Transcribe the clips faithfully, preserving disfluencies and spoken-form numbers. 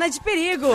Zona de Perigo.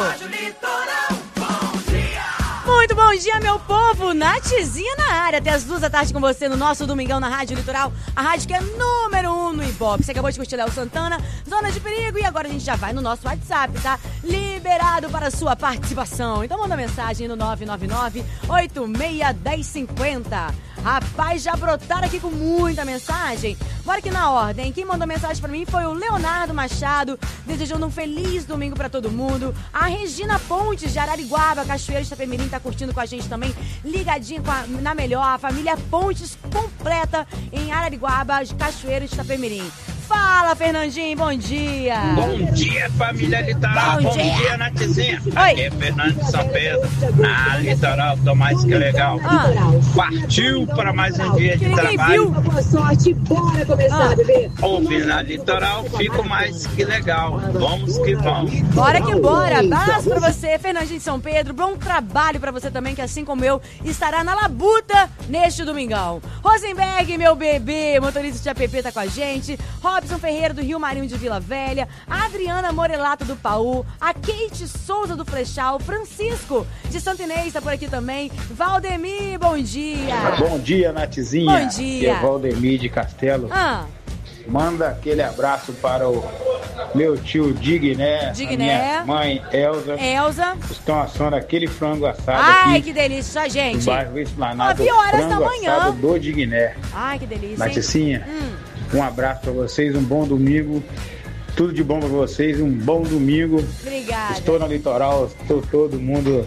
Muito bom dia, meu povo! Natizinha na área, até as duas da tarde com você no nosso Domingão na Rádio Litoral, a rádio que é número um no Ibope. Você acabou de curtir Léo Santana, Zona de Perigo, e agora a gente já vai no nosso WhatsApp, tá? Liberado para a sua participação. Então manda mensagem no nove nove nove, oito seis um zero, cinco zero. Rapaz, já brotaram aqui com muita mensagem. Bora aqui na ordem. Quem mandou mensagem pra mim foi o Leonardo Machado, desejando um feliz domingo pra todo mundo. A Regina Pontes, de Arariguaba, Cachoeira de Itapemirim, tá curtindo com a gente também. Ligadinha com a, na melhor, a família Pontes completa em Arariguaba, de Cachoeira de Itapemirim. Fala, Fernandinho, bom dia. Bom dia, família Litoral. Bom Bom dia, dia Natizinha. Oi. Aqui é Fernando de São Pedro. Na Litoral, tô mais que legal. Ah. Partiu para mais um dia de Ninguém trabalho. viu? Boa sorte, bora começar, Ah. bebê. Ouvindo na Litoral, fico mais que legal. Vamos que vamos. Bora que bora. Abraço pra você, Fernandinho de São Pedro. Bom trabalho pra você também, que assim como eu, estará na labuta neste domingão. Rosenberg, meu bebê, motorista de A P P, tá com a gente. Robson Ferreira, do Rio Marinho de Vila Velha. A Adriana Morelato, do Paú. A Kate Souza, do Frechal. Francisco, de Santa Inês, tá por aqui também. Valdemir, bom dia. Bom dia, Natizinha. Bom dia. Aqui é Valdemir de Castelo. Ah, Manda aquele abraço para o meu tio Digné, Digné. a minha mãe Elza. Elza. Estão assando aquele frango assado Ai, aqui que delícia, no gente. bairro Esplanado. nove horas frango da manhã. assado do Digné. Ai, que delícia, hein? Naticinha, Hum. um abraço para vocês, um bom domingo. Tudo de bom para vocês, um bom domingo. Obrigada. Estou na Litoral, estou todo mundo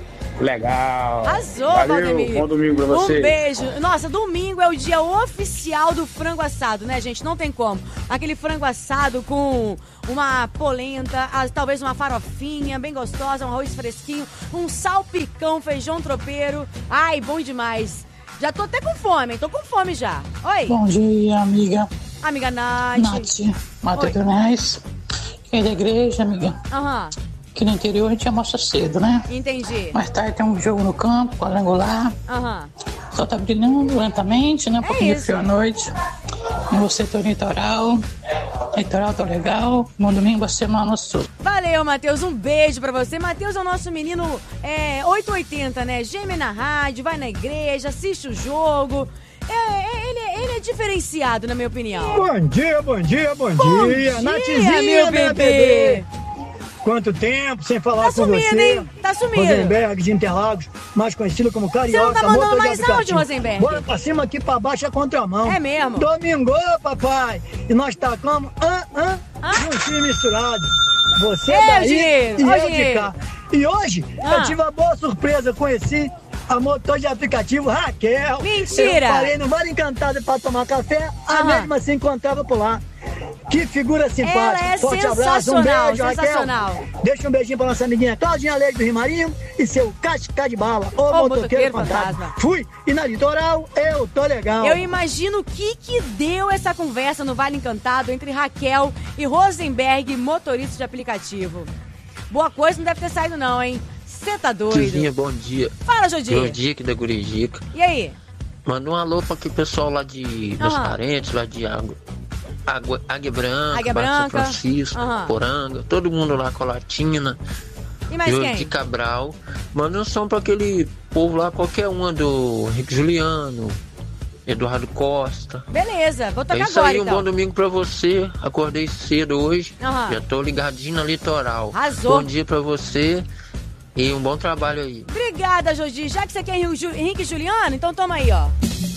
legal. Arrasou, Valeu, Valdemir. bom domingo pra vocês. Um beijo. Nossa, domingo é o dia oficial do frango assado, né, gente? Não tem como. Aquele frango assado com uma polenta, ah, talvez uma farofinha bem gostosa, um arroz fresquinho, um salpicão, feijão tropeiro. Ai, bom demais. Já tô até com fome, hein? Tô com fome já. Oi. Bom dia, amiga. Amiga Nath. Nath, Matheus Donés. Quem é da igreja, amiga? Aham, Aqui no interior a gente almoça cedo, né? entendi. Mais tarde tem um jogo no campo, quadrangular. Aham. Só tá brilhando lentamente, né? Um pouquinho de isso. frio à noite. E você, tô litoral. Litoral, tô legal. Bom domingo, a semana sul. Valeu, Matheus. Um beijo pra você. Matheus é o nosso menino é, oitocentos e oitenta, né? Geme na rádio, vai na igreja, assiste o jogo. É, é, ele, é- ele é diferenciado, na minha opinião. Bom dia, bom dia, bom, Bom dia. dia, Natizinha, meu minha bebê. Quanto tempo sem falar Tá com sumido, você. hein? Tá sumido. Rosenberg de Interlagos, mais conhecido como Carioca. Você não tá mandando motor de mais aplicativo. áudio, Rosenberg? Bora pra cima, aqui pra baixo é contramão. É mesmo? Domingo, papai. E nós tacamos ah, ah, Ah? juntinho misturado. Você Ei, daí dinheiro, e ó, eu de dinheiro. cá. E hoje Ah. eu tive uma boa surpresa, conheci a motor de aplicativo Raquel. Mentira. Eu parei no Vale Encantado pra tomar café, a Aham. mesma se encontrava por lá. Que figura simpática. Ela é Forte abraço, um sensacional, beijo, sensacional. Raquel. Deixa um beijinho pra nossa amiguinha Claudinha Leite do Rimarinho e seu Casca de Bala, o motoqueiro, motoqueiro fantasma. fantasma. Fui, e na Litoral eu tô legal. Eu imagino o que que deu essa conversa no Vale Encantado entre Raquel e Rosenberg, motorista de aplicativo. Boa coisa não deve ter saído não, hein? Você tá doido. Tizinha, bom dia. Fala, Jodinho. Jordi aqui da Gurijica. E aí? Manda um alô pra aquele pessoal lá de meus Aham. parentes, lá de Água, Água, Águia Branca, Águia Baixo São Branca. Francisco, Aham. Poranga, todo mundo lá, Colatina, E mais Jordi quem? Cabral. Manda um som pra aquele povo lá, qualquer uma do Henrique Juliano, Eduardo Costa. Beleza, vou É tocar isso agora aí, um então. bom domingo pra você. Acordei cedo hoje, Aham. já tô ligadinho na Litoral. Arrasou. Bom dia pra você e um bom trabalho aí. Obrigada, Jodi. Já que você quer Henrique Ju- Henrique Juliano, então toma aí, ó.